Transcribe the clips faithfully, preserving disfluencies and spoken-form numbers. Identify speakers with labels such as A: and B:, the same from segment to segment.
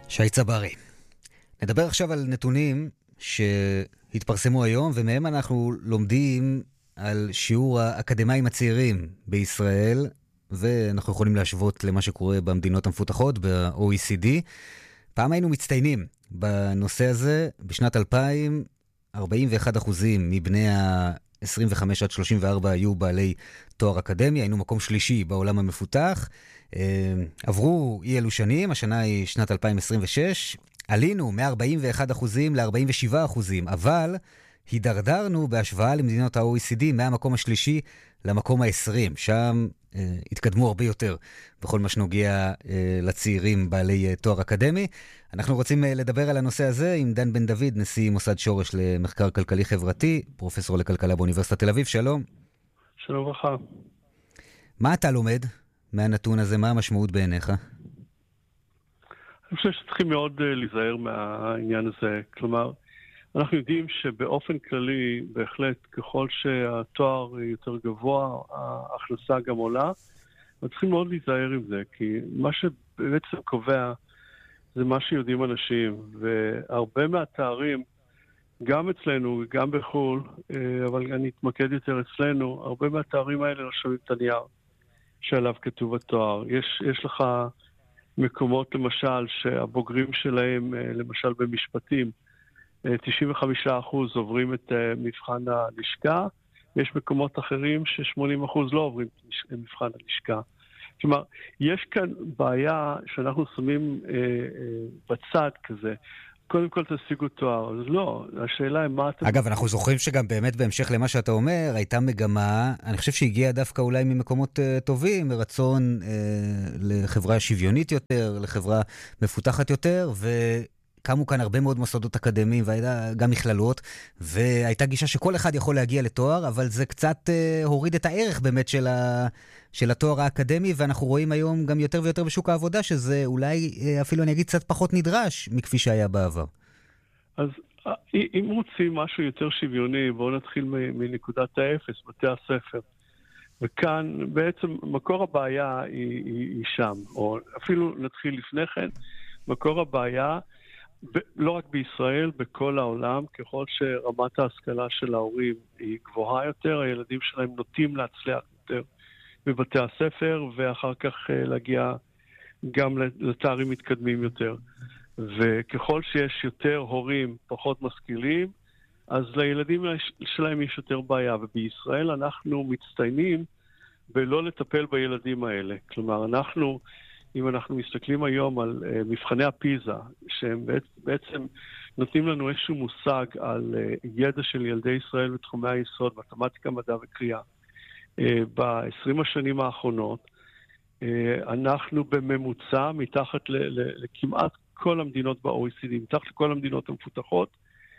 A: שי צברי. נדבר עכשיו על נתונים שהתפרסמו היום, ומהם אנחנו לומדים על שיעור האקדמיים הצעירים בישראל, ואנחנו יכולים להשוות למה שקורה במדינות המפותחות, ב-O E C D. פעם היינו מצטיינים בנושא הזה. בשנת אלפיים, ארבעים ואחד אחוזים מבני ה-עשרים וחמש עד שלושים וארבע היו בעלי תואר אקדמי, היינו מקום שלישי בעולם המפותח. עברו אי אלו שנים, השנה היא שנת אלפיים עשרים ושש, עלינו מ-ארבעים ואחד אחוזים ל-ארבעים ושבעה אחוזים, אבל הידרדרנו בהשוואה למדינות ה-O E C D מהמקום השלישי למקום ה-עשרים, שם אה, התקדמו הרבה יותר בכל מה שנוגע אה, לצעירים בעלי אה, תואר אקדמי. אנחנו רוצים אה, לדבר על הנושא הזה עם דן בן דוד, נשיא מוסד שורש למחקר כלכלי חברתי, פרופסור לכלכלה באוניברסיטת תל אביב. שלום.
B: שלום וברכה.
A: מה אתה לומד מהנתון הזה? מה המשמעות בעיניך?
B: אני חושב שצריכים מאוד uh, להיזהר מהעניין הזה. כלומר, אנחנו יודעים שבאופן כללי, בהחלט, ככל שהתואר יותר גבוה, ההכנסה גם עולה, וצריכים מאוד להיזהר עם זה, כי מה שבעצם קובע זה מה שיודעים אנשים, והרבה מהתארים, גם אצלנו, גם בחול, אבל אני אתמקד יותר אצלנו, הרבה מהתארים האלה לא שווים את הנייר שעליו כתוב התואר. יש, יש לך מקומות למשל שהבוגרים שלהם, למשל במשפטים, תשעים וחמישה אחוז עוברים את מבחן הלשכה, יש מקומות אחרים ש-שמונים אחוז לא עוברים את מבחן הלשכה. כלומר, יש כאן בעיה שאנחנו שמים אה, אה, בצד כזה, קודם כל תשיגו תואר. אז לא, השאלה היא מה אתם...
A: אגב, אנחנו זוכרים שגם באמת בהמשך למה שאתה אומר, הייתה מגמה, אני חושב שהגיעה דווקא אולי ממקומות uh, טובים, מרצון uh, לחברה שוויונית יותר, לחברה מפותחת יותר, וקמו כאן הרבה מאוד מוסדות אקדמיים, והייתה גם מכללות, והייתה גישה שכל אחד יכול להגיע לתואר, אבל זה קצת uh, הוריד את הערך באמת של, ה... של התואר האקדמי, ואנחנו רואים היום גם יותר ויותר בשוק העבודה, שזה אולי uh, אפילו אני אגיד קצת פחות נדרש מכפי שהיה בעבר.
B: אז אם רוצים משהו יותר שוויוני, בואו נתחיל מנקודת האפס, בתי הספר. וכאן בעצם מקור הבעיה היא, היא, היא שם, או אפילו נתחיל לפני כן, מקור הבעיה, ב, לא רק בישראל, בכל העולם, ככל שרמת ההשכלה של ההורים היא גבוהה יותר, הילדים שלהם נוטים להצליח יותר בבתי הספר, ואחר כך להגיע גם לתארים מתקדמים יותר. וככל שיש יותר הורים פחות משכילים, אז לילדים שלהם יש יותר בעיה. ובישראל אנחנו מצטיינים בלא לטפל בילדים האלה. כלומר, אנחנו, אם אנחנו מסתכלים היום על uh, מבחני הפיזה, שהם בעצם נותנים לנו איזשהו מושג על uh, ידע של ילדי ישראל בתחומי היסוד, מתמטיקה, מדע וקריאה, uh, ב-עשרים השנים האחרונות, uh, אנחנו בממוצע מתחת ל- ל- לכמעט כל המדינות ב-O E C D, מתחת לכל המדינות המפותחות,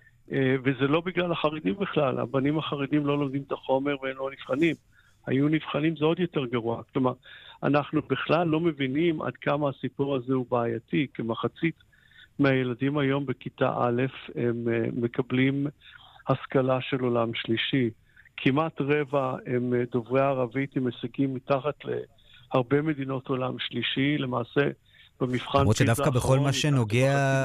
B: וזה לא בגלל החרדים בכלל, הבנים החרדים לא לומדים את החומר והם לא נבחנים, היו נבחנים זה עוד יותר גרוע, כלומר, אנחנו בכלל לא מבינים עד כמה הסיפור הזה הוא בעייתי, כמחצית מהילדים היום בכיתה א' הם מקבלים השכלה של עולם שלישי, כמעט רבע הם דוברי ערבית עם הישגים מתחת להרבה מדינות עולם שלישי, למעשה
A: למרות שדווקא בכל מה שנוגע,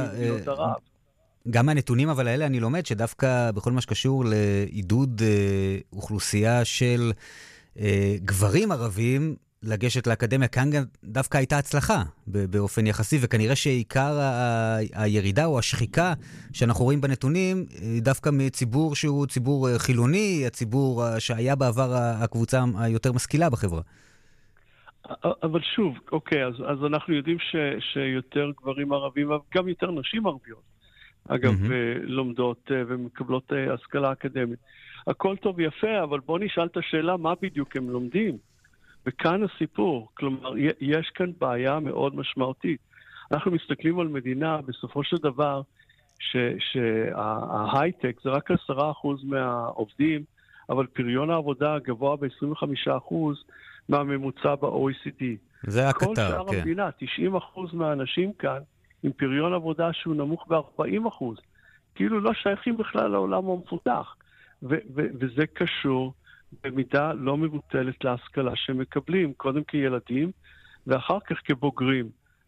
A: גם מהנתונים אבל האלה אני לומד שדווקא בכל מה שקשור לעידוד אוכלוסייה של גברים ערבים לגשת לאקדמיה, כאן דווקא הייתה הצלחה באופן יחסי, וכנראה שעיקר הירידה או השחיקה שאנחנו רואים בנתונים, דווקא מציבור שהוא ציבור חילוני, הציבור שהיה בעבר הקבוצה היותר משכילה בחברה.
B: אבל שוב, אוקיי, אז, אז אנחנו יודעים ש, שיותר גברים ערבים, גם יותר נשים ערביות, אגב, mm-hmm. לומדות ומקבלות השכלה אקדמית. הכל טוב ויפה, אבל בוא נשאל את השאלה, מה בדיוק הם לומדים? וכאן הסיפור, כלומר, יש כאן בעיה מאוד משמעותית. אנחנו מסתכלים על מדינה, בסופו של דבר, שההייטק זה רק עשרה אחוז מהעובדים, אבל פריון העבודה גבוה ב-עשרים וחמישה אחוז, מהממוצע ב-O E C D.
A: זה הקטר,
B: כל שאר
A: כן.
B: המדינה, תשעים אחוז מהאנשים כאן, עם פריון עבודה שהוא נמוך ב-ארבעים אחוז. כאילו לא שייכים בכלל לעולם המפותח. ו- ו- וזה קשור במידה לא מבוטלת להשכלה שמקבלים, קודם כילדים, ואחר כך כבוגרים.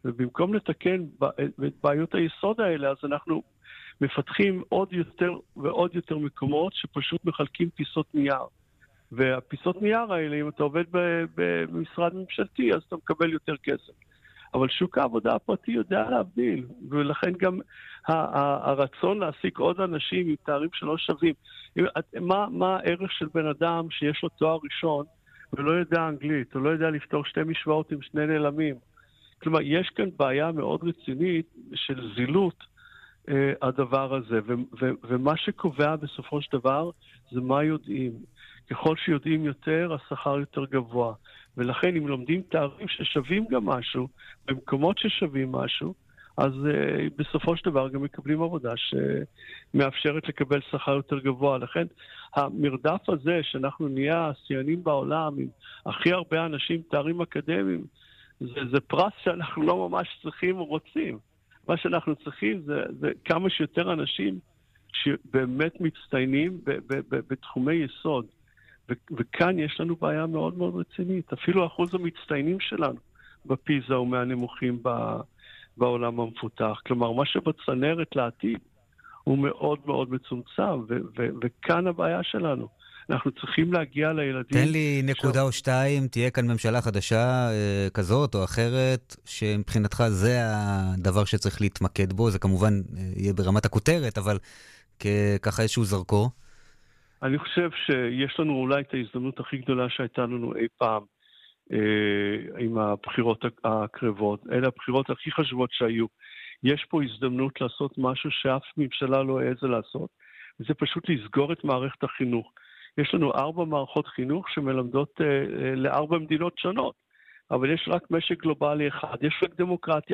B: ובמקום לתקן את בעיות היסוד האלה, אז אנחנו מפתחים עוד יותר ועוד יותר מקומות שפשוט מחלקים פיסות נייר. והפיסות נייר האלה, אם אתה עובד במשרד ממשלתי, אז אתה מקבל יותר כסף. אבל שוק העבודה הפרטי יודע להבדיל, ולכן גם הרצון להעסיק עוד אנשים עם תארים שלא שווים. מה, מה הערך של בן אדם שיש לו תואר ראשון ולא יודע אנגלית, או לא יודע לפתור שתי משוואות עם שני נעלמים? כלומר, יש כאן בעיה מאוד רצינית של זילות אה, הדבר הזה, ו- ו- ומה שקובע בסופו של דבר זה מה יודעים. ככל שיודעים יותר, השכר יותר גבוה. ולכן אם לומדים תארים ששווים גם משהו, במקומות ששווים משהו, אז uh, בסופו של דבר גם מקבלים עבודה שמאפשרת לקבל שכר יותר גבוה. לכן המרדף הזה שאנחנו נהיה השיאנים בעולם עם הכי הרבה אנשים תארים אקדמיים, זה, זה פרס שאנחנו לא ממש צריכים או רוצים. מה שאנחנו צריכים זה, זה כמה שיותר אנשים שבאמת מצטיינים ב- ב- ב- בתחומי יסוד. ו- וכאן יש לנו בעיה מאוד מאוד רצינית. אפילו אחוז המצטיינים שלנו בפיזה הוא מהנמוכים ב- בעולם המפותח. כלומר, מה שבצנרת לעתיד הוא מאוד מאוד מצומצם, ו- ו- וכאן הבעיה שלנו. אנחנו צריכים להגיע לילדים...
A: תן לי נקודה ש... או שתיים, תהיה כאן ממשלה חדשה אה, כזאת או אחרת, שמבחינתך זה הדבר שצריך להתמקד בו, זה כמובן אה, יהיה ברמת הכותרת, אבל ככה איזשהו זרקור.
B: אני חושב שיש לנו אולי את ההזדמנות הכי גדולה שהייתה לנו אי פעם אה, עם הבחירות הקרבות. אלה הבחירות הכי חשובות שהיו. יש פה הזדמנות לעשות משהו שאף ממשלה לא העזה לעשות, וזה פשוט לסגור את מערכת החינוך. יש לנו ארבע מערכות חינוך שמלמדות אה, לארבע מדינות שונות, אבל יש רק משק גלובלי אחד, יש רק דמוקרטיה